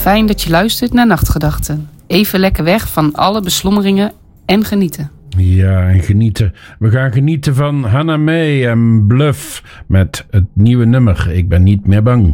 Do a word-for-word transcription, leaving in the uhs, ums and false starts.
Fijn dat je luistert naar Nachtgedachten. Even lekker weg van alle beslommeringen en genieten. Ja, en genieten. We gaan genieten van Hannah Mae en Bluff met het nieuwe nummer Ik ben niet meer bang.